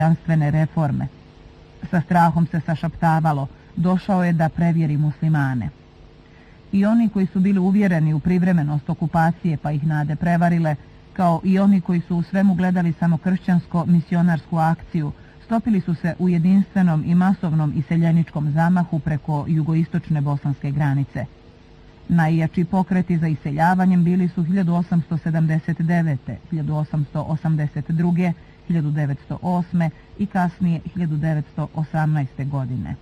hrišćanstvene reforme. Sa strahom se sašaptavalo, došao je da prevjeri muslimane. I oni koji su bili uvjereni u privremenost okupacije pa ih nade prevarile, kao i oni koji su u svemu gledali samo kršćansko-misionarsku akciju, stopili su se u jedinstvenom i masovnom iseljeničkom zamahu preko jugoistočne bosanske granice. Najjači pokreti za iseljavanjem bili su 1879., 1882., 1908. i kasnije 1918. godine.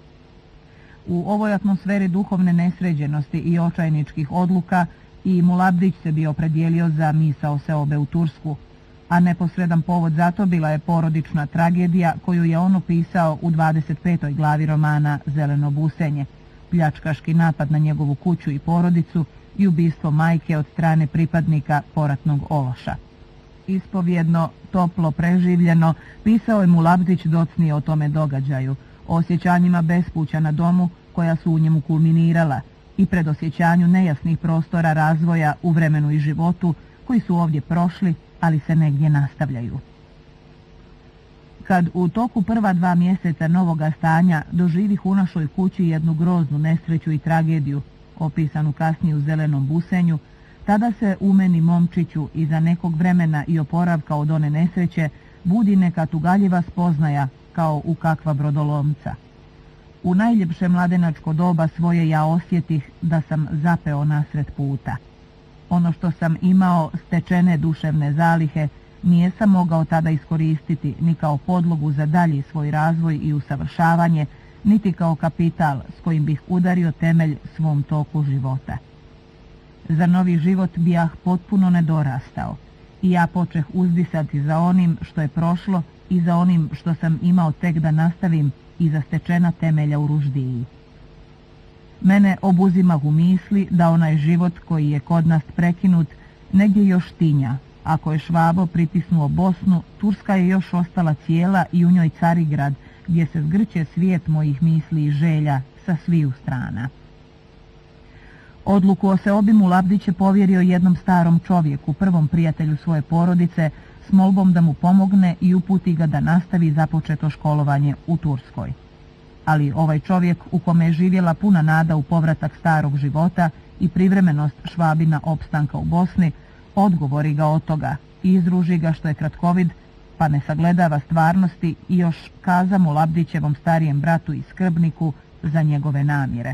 U ovoj atmosferi duhovne nesređenosti i očajničkih odluka i Mulabdić se bio opredijelio za misao seobe u Tursku, a neposredan povod za to bila je porodična tragedija koju je on opisao u 25. glavi romana Zeleno busenje, pljačkaški napad na njegovu kuću i porodicu i ubistvo majke od strane pripadnika poratnog ološa. Ispovjedno, toplo preživljeno, pisao je Mulabdić docnije o tome događaju, o osjećanjima bespuća na domu koja su u njemu kulminirala i predosjećanju nejasnih prostora razvoja u vremenu i životu koji su ovdje prošli, ali se negdje nastavljaju. Kad u toku prva 2 mjeseca novoga stanja doživih u našoj kući jednu groznu nesreću i tragediju, opisanu kasnije u Zelenom busenju, tada se u meni, momčiću, iza nekog vremena i oporavka od one nesreće budi neka tugaljiva spoznaja kao u kakva brodolomca. U najljepše mladenačko doba svoje ja osjetih da sam zapeo nasred puta. Ono što sam imao stečene duševne zalihe nije sam mogao tada iskoristiti ni kao podlogu za dalji svoj razvoj i usavršavanje, niti kao kapital s kojim bih udario temelj svom toku života. Za novi život bijah potpuno nedorastao i ja počeh uzdisati za onim što je prošlo i za onim što sam imao tek da nastavim iza stečena temelja u Ruždiji. Mene obuzimah u misli da onaj život koji je kod nas prekinut negdje još tinja. Ako je Švabo pritisnuo Bosnu, Turska je još ostala cijela i u njoj Carigrad, gdje se zgrće svijet mojih misli i želja sa sviju strana. Odluku o seobi Mulabdić je povjerio jednom starom čovjeku, prvom prijatelju svoje porodice, s molbom da mu pomogne i uputi ga da nastavi započeto školovanje u Turskoj. Ali ovaj čovjek, u kome je živjela puna nada u povratak starog života i privremenost Švabina opstanka u Bosni, odgovori ga od toga i izruži ga što je kratkovid, pa ne sagledava stvarnosti i još kaza Mulabdićevom starijem bratu i skrbniku za njegove namjere.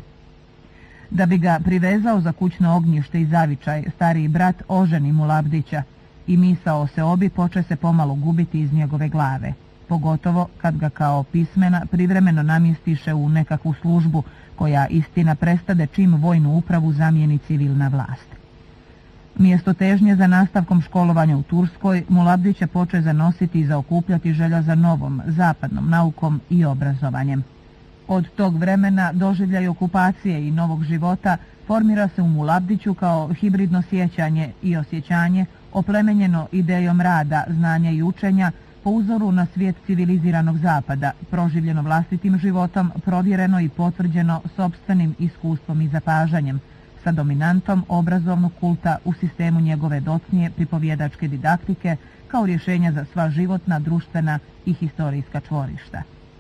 Da bi ga privezao za kućno ognjište i zavičaj, stariji brat oženi Mulabdića i misao o seobi poče se pomalo gubiti iz njegove glave, pogotovo kad ga kao pismena privremeno namjestiše u nekakvu službu koja istina prestade čim vojnu upravu zamijeni civilna vlast. Mjesto težnje za nastavkom školovanja u Turskoj, Mulabdića poče zanositi i zaokupljati želja za novom, zapadnom naukom i obrazovanjem. Od tog vremena doživljaj okupacije i novog života formira se u Mulabdiću kao hibridno sjećanje i osjećanje oplemenjeno idejom rada, znanja i učenja po uzoru na svijet civiliziranog zapada, proživljeno vlastitim životom, provjereno i potvrđeno sopstvenim iskustvom i zapažanjem, sa dominantom obrazovnog kulta u sistemu njegove docnije pripovjedačke didaktike kao rješenja za sva životna, društvena i historijska čvorišta.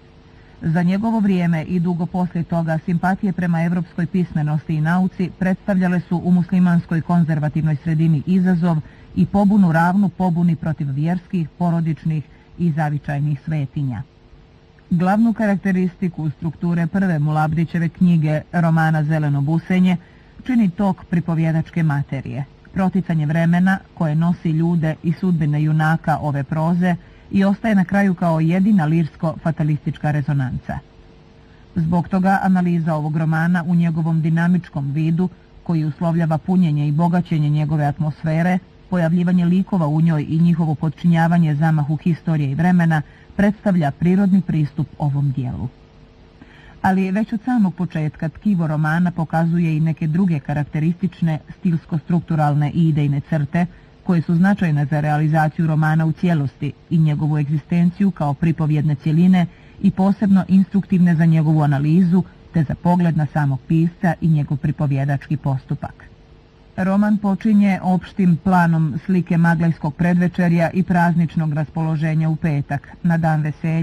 Za njegovo vrijeme i dugo poslije toga simpatije prema evropskoj pismenosti i nauci predstavljale su u muslimanskoj konzervativnoj sredini izazov i pobunu ravnu pobuni protiv vjerskih, porodičnih i zavičajnih svetinja. Glavnu karakteristiku strukture prve Mulabdićeve knjige, romana Zeleno busenje, čini tok pripovjedačke materije, proticanje vremena koje nosi ljude i sudbine junaka ove proze i ostaje na kraju kao jedina lirsko-fatalistička rezonanca. Zbog toga analiza ovog romana u njegovom dinamičkom vidu, koji uslovljava punjenje i bogaćenje njegove atmosfere, pojavljivanje likova u njoj i njihovo podčinjavanje zamahu historije i vremena, predstavlja prirodni pristup ovom dijelu. Ali već od samog početka tkivo romana pokazuje i neke druge karakteristične stilsko-strukturalne i idejne crte koje su značajne za realizaciju romana u cijelosti i njegovu egzistenciju kao pripovjedne cjeline i posebno instruktivne za njegovu analizu te za pogled na samog pisca i njegov pripovjedački postupak. Roman počinje opštim planom slike maglajskog predvečerja i prazničnog raspoloženja u petak, na dan veselja